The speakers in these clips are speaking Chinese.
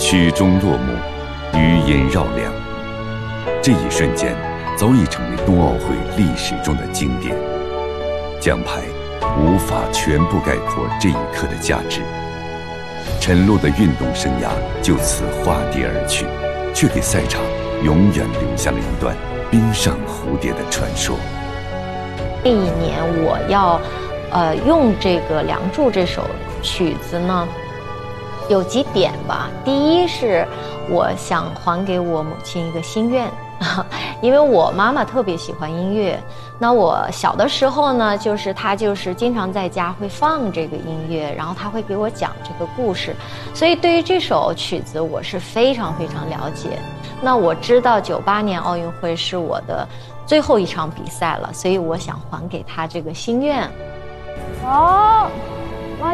曲终落幕，余音绕梁。这一瞬间早已成为冬奥会历史中的经典。奖牌无法全部概括这一刻的价值。陈露的运动生涯就此化蝶而去，却给赛场永远留下了一段冰上蝴蝶的传说。 这一年我要用这个《梁祝》这首曲子呢，有几点吧。第一是我想还给我母亲一个心愿，因为我妈妈特别喜欢音乐。那我小的时候呢，她经常在家会放这个音乐，然后她会给我讲这个故事，所以对于这首曲子我是非常非常了解。那我知道98年奥运会是我的最后一场比赛了，所以我想还给她这个心愿。 走，往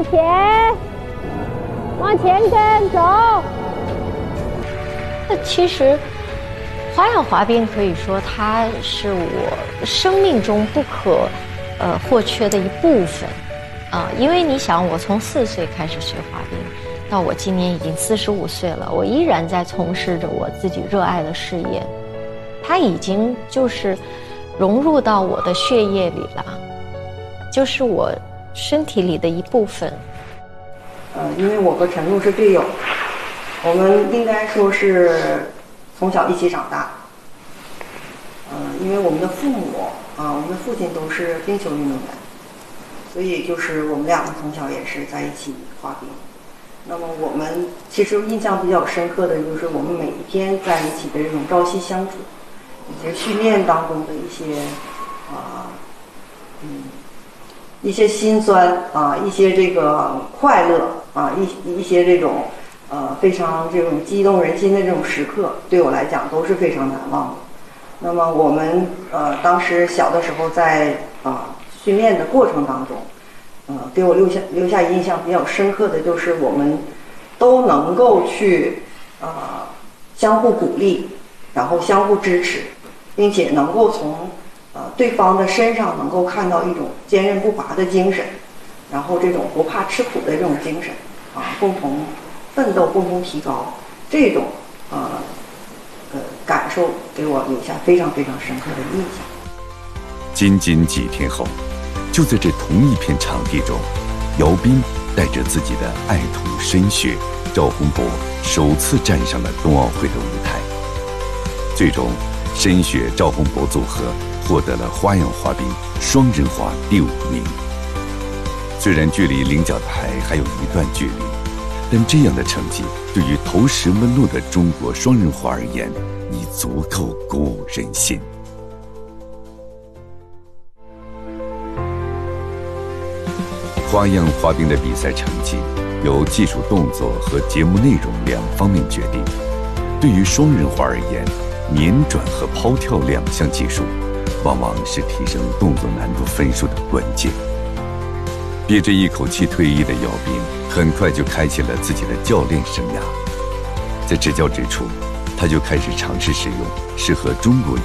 前跟走。 那其实花样滑冰可以说它是我生命中不可或缺的一部分因为你想，我从4岁开始学滑冰，到我今年已经45岁了，我依然在从事着我自己热爱的事业，它已经就是融入到我的血液里了，就是我身体里的一部分。 因为我和陈露是队友，我们应该说是从小一起长大。因为我们的父母我们的父亲都是冰球运动员，所以就是我们两个从小也是在一起滑冰。那么我们其实印象比较深刻的就是我们每一天在一起的这种朝夕相处，以及训练当中的一些辛酸一些这个快乐一些这种非常这种激动人心的这种时刻，对我来讲都是非常难忘的。那么我们当时小的时候在训练的过程当中，给我留下印象比较深刻的就是我们都能够去相互鼓励，然后相互支持，并且能够从对方的身上能够看到一种坚韧不拔的精神，然后这种不怕吃苦的这种精神共同奋斗，共同提高，这种感受给我留下非常非常深刻的印象。 仅几天后，就在这同一片场地中，姚斌带着自己的爱徒申雪、赵宏博首次站上了冬奥会的舞台。最终，申雪、赵宏博组合获得了花样滑冰双人滑第5名。虽然距离领奖台还有一段距离，但这样的成绩对于投石问路的中国双人滑而言，已足够鼓舞人心。花样滑冰的比赛成绩由技术动作和节目内容2方面决定。对于双人滑而言，碾转和抛跳2项技术往往是提升动作难度分数的关键。憋着一口气退役的姚斌很快就开启了自己的教练生涯。在执教之初，他就开始尝试使用适合中国